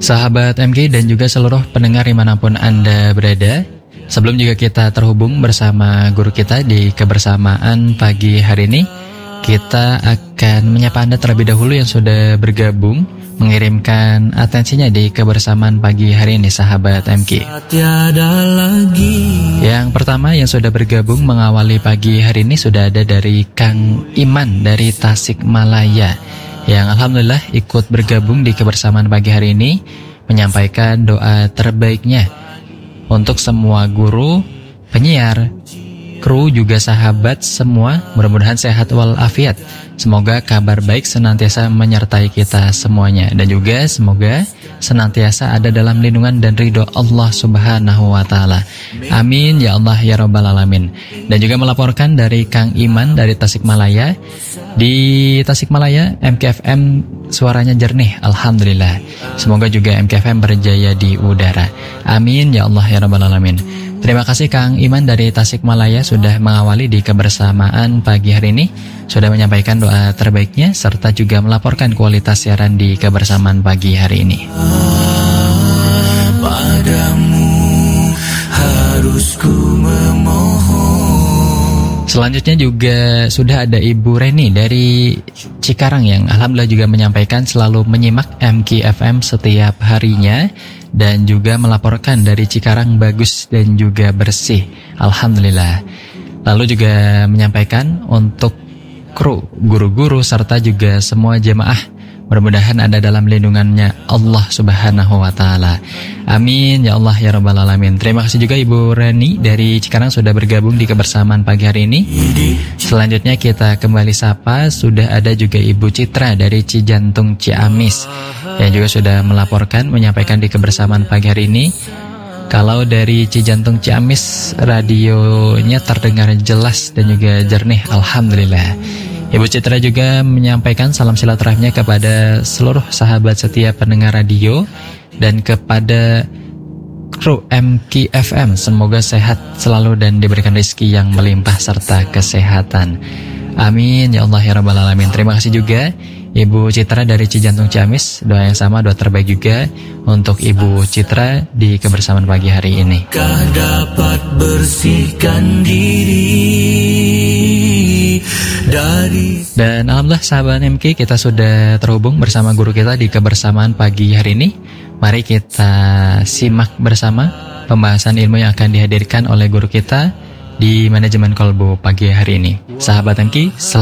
Sahabat MK dan juga seluruh pendengar dimanapun Anda berada, sebelum juga kita terhubung bersama guru kita di kebersamaan pagi hari ini, kita akan menyapa Anda terlebih dahulu yang sudah bergabung, mengirimkan atensinya di kebersamaan pagi hari ini, sahabat MK. Yang pertama yang sudah bergabung mengawali pagi hari ini sudah ada dari Kang Iman dari Tasikmalaya, yang alhamdulillah ikut bergabung di kebersamaan pagi hari ini, menyampaikan doa terbaiknya untuk semua guru, penyiar, kru, juga sahabat semua. Mudah-mudahan sehat walafiat. Semoga kabar baik senantiasa menyertai kita semuanya, dan juga semoga senantiasa ada dalam lindungan dan ridho Allah Subhanahu wa Ta'ala. Amin ya Allah ya Rabbal Alamin. Dan juga melaporkan dari Kang Iman dari Tasikmalaya. Di Tasikmalaya MKFM suaranya jernih, alhamdulillah. Semoga juga MKFM berjaya di udara. Amin ya Allah ya Rabbal Alamin. Terima kasih Kang Iman dari Tasikmalaya sudah mengawali di kebersamaan pagi hari ini, sudah menyampaikan doa terbaiknya serta juga melaporkan kualitas siaran di kebersamaan pagi hari ini. Padamu harus ku memohon. Selanjutnya juga sudah ada Ibu Reni dari Cikarang yang alhamdulillah juga menyampaikan selalu menyimak MKFM setiap harinya, dan juga melaporkan dari Cikarang bagus dan juga bersih, alhamdulillah. Lalu juga menyampaikan untuk kru, guru-guru, serta juga semua jemaah, mudah-mudahan ada dalam lindungannya Allah Subhanahu wa Ta'ala. Amin ya Allah ya Rabbal Alamin. Terima kasih juga Ibu Reni dari Cikarang sudah bergabung di kebersamaan pagi hari ini. Selanjutnya kita kembali sapa, sudah ada juga Ibu Citra dari Cijantung Ciamis yang juga sudah melaporkan, menyampaikan di kebersamaan pagi hari ini, kalau dari Cijantung Ciamis radionya terdengar jelas dan juga jernih, alhamdulillah. Ibu Citra juga menyampaikan salam silaturahminya kepada seluruh sahabat setia pendengar radio dan kepada kru MKFM. Semoga sehat selalu dan diberikan rezeki yang melimpah serta kesehatan. Amin ya Allah ya Rabbal Alamin. Terima kasih juga Ibu Citra dari Cijantung Ciamis. Doa yang sama, doa terbaik juga untuk Ibu Citra di kebersamaan pagi hari ini. Dapat bersihkan diri dari... Dan alhamdulillah sahabat MK, kita sudah terhubung bersama guru kita di kebersamaan pagi hari ini. Mari kita simak bersama pembahasan ilmu yang akan dihadirkan oleh guru kita di manajemen kolbu pagi hari ini. Sahabat MK, selamat